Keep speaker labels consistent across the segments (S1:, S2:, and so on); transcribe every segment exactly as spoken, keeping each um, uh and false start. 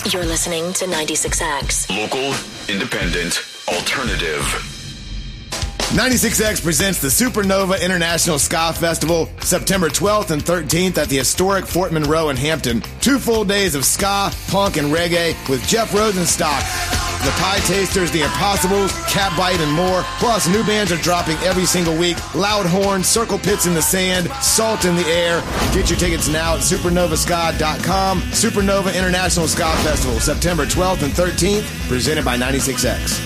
S1: You're listening to ninety-six X.
S2: Local, independent, alternative.
S3: ninety-six X presents the Supernova International Ska Festival September twelfth and thirteenth at the historic Fort Monroe in Hampton. Two full days of ska, punk, and reggae with Jeff Rosenstock, The Pie Tasters, The Impossibles, Catbite, and more. Plus, new bands are dropping every single week. Loud Horn, Circle Pits in the Sand, Salt in the Air. Get your tickets now at supernova ska dot com. Supernova International Ska Festival September twelfth and thirteenth, presented by ninety-six X.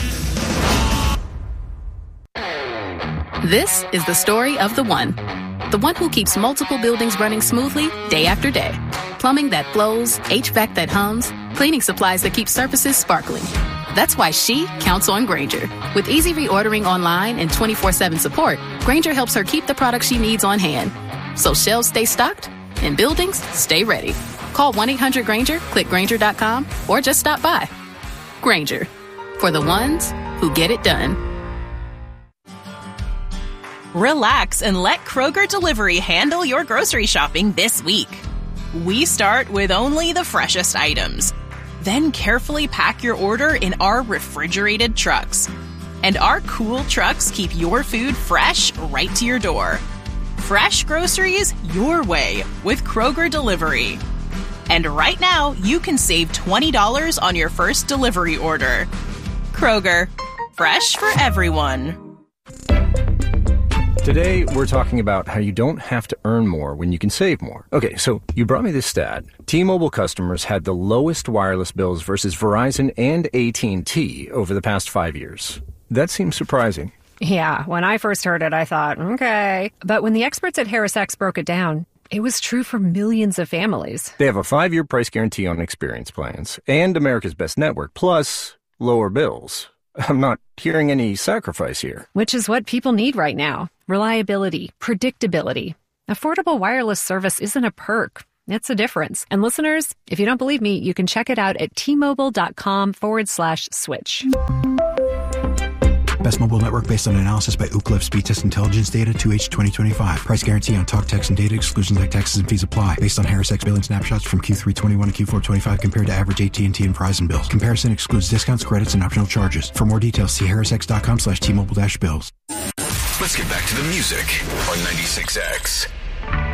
S4: This is the story of the one. The one who keeps multiple buildings running smoothly day after day. Plumbing that flows, H V A C that hums, cleaning supplies that keep surfaces sparkling. That's why she counts on Grainger. With easy reordering online and twenty-four seven support, Grainger helps her keep the products she needs on hand. So shelves stay stocked and buildings stay ready. Call one eight hundred Grainger, click Grainger dot com, or just stop by. Grainger, for the ones who get it done.
S5: Relax and let Kroger Delivery handle your grocery shopping this week. We start with only the freshest items. Then carefully pack your order in our refrigerated trucks. And our cool trucks keep your food fresh right to your door. Fresh groceries your way with Kroger Delivery. And right now, you can save twenty dollars on your first delivery order. Kroger, fresh for everyone.
S6: Today, we're talking about how you don't have to earn more when you can save more. Okay, so you brought me this stat. T-Mobile customers had the lowest wireless bills versus Verizon and A T and T over the past five years. That seems surprising.
S7: Yeah, when I first heard it, I thought, okay. But when the experts at HarrisX broke it down, it was true for millions of families.
S6: They have a five-year price guarantee on experience plans and America's Best Network, plus lower bills. I'm not hearing any sacrifice here.
S7: Which is what people need right now. Reliability, predictability. Affordable wireless service isn't a perk. It's a difference. And listeners, if you don't believe me, you can check it out at T-Mobile.com forward slash switch.
S8: Best mobile network based on analysis by Ookla Speed Test Intelligence data two H twenty twenty-five. Price guarantee on talk, text, and data. Exclusions like taxes and fees apply. Based on HarrisX billing snapshots from Q three twenty-one to Q four twenty-five compared to average A T and T and Verizon bills. Comparison excludes discounts, credits, and optional charges. For more details, see harrisx.com slash T-Mobile dash bills.
S2: Let's get back to the music on ninety-six X.